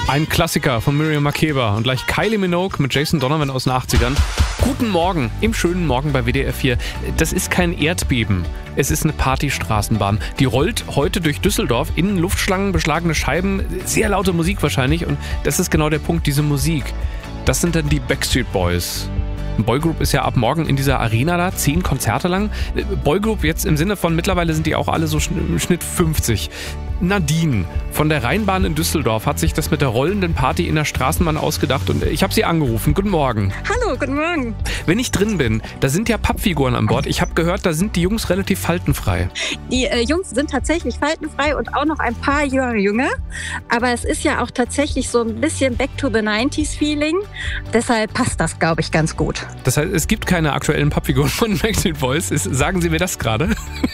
Ein Klassiker von Miriam Makeba und gleich Kylie Minogue mit Jason Donovan aus den 80ern. Guten Morgen, im schönen Morgen bei WDR 4. Das ist kein Erdbeben, es ist eine Partystraßenbahn. Die rollt heute durch Düsseldorf, innen Luftschlangen, beschlagene Scheiben, sehr laute Musik wahrscheinlich. Und das ist genau der Punkt, diese Musik. Das sind dann die Backstreet Boys. Boygroup ist ja ab morgen in dieser Arena da, 10 Konzerte lang. Boygroup jetzt im Sinne von, mittlerweile sind die auch alle so im Schnitt 50. Nadine von der Rheinbahn in Düsseldorf hat sich das mit der rollenden Party in der Straßenbahn ausgedacht und ich habe sie angerufen. Guten Morgen. Hallo, guten Morgen. Wenn ich drin bin, da sind ja Pappfiguren an Bord. Ich habe gehört, da sind die Jungs relativ faltenfrei. Die Jungs sind tatsächlich faltenfrei und auch noch ein paar Jahre jünger. Aber es ist ja auch tatsächlich so ein bisschen Back to the 90s Feeling. Deshalb passt das, glaube ich, ganz gut. Das heißt, es gibt keine aktuellen Pappfiguren von Backstreet Boys. Sagen Sie mir das gerade?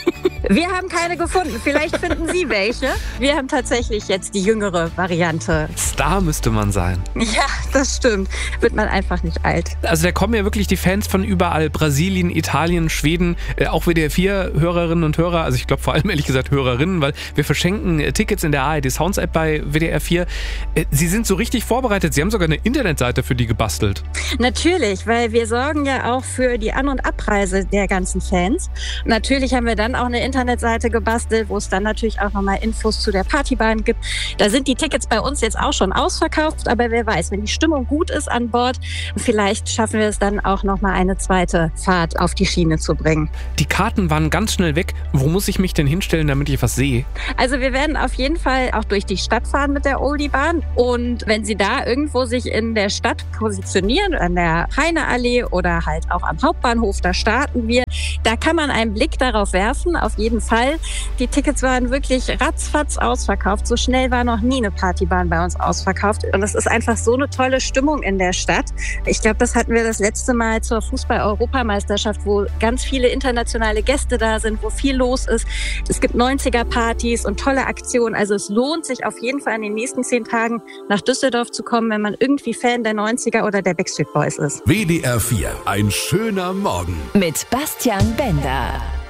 Wir haben keine gefunden. Vielleicht finden Sie welche. Wir haben tatsächlich jetzt die jüngere Variante. Star müsste man sein. Ja, das stimmt. Wird man einfach nicht alt. Also da kommen ja wirklich die Fans von überall. Brasilien, Italien, Schweden, auch WDR 4 Hörerinnen und Hörer. Also ich glaube vor allem ehrlich gesagt Hörerinnen, weil wir verschenken Tickets in der ARD Sounds App bei WDR 4. Sie sind so richtig vorbereitet. Sie haben sogar eine Internetseite für die gebastelt. Natürlich, weil wir sorgen ja auch für die An- und Abreise der ganzen Fans. Natürlich haben wir dann auch eine Internetseite gebastelt, wo es dann natürlich auch nochmal Infos zu der Partybahn gibt. Da sind die Tickets bei uns jetzt auch schon ausverkauft, aber wer weiß, wenn die Stimmung gut ist an Bord, vielleicht schaffen wir es dann auch nochmal eine zweite Fahrt auf die Schiene zu bringen. Die Karten waren ganz schnell weg. Wo muss ich mich denn hinstellen, damit ich was sehe? Also wir werden auf jeden Fall auch durch die Stadt fahren mit der Oldie-Bahn und wenn Sie da irgendwo sich in der Stadt positionieren, an der Heineallee oder halt auch am Hauptbahnhof, da starten wir. Da kann man einen Blick darauf werfen, auf jeden Fall. Die Tickets waren wirklich ratzfatz ausverkauft. So schnell war noch nie eine Partybahn bei uns ausverkauft. Und es ist einfach so eine tolle Stimmung in der Stadt. Ich glaube, das hatten wir das letzte Mal zur Fußball-Europameisterschaft, wo ganz viele internationale Gäste da sind, wo viel los ist. Es gibt 90er-Partys und tolle Aktionen. Also es lohnt sich auf jeden Fall in den nächsten 10 Tagen nach Düsseldorf zu kommen, wenn man irgendwie Fan der 90er oder der Backstreet Boys ist. WDR 4, ein schöner Morgen. Mit Bastian Bender.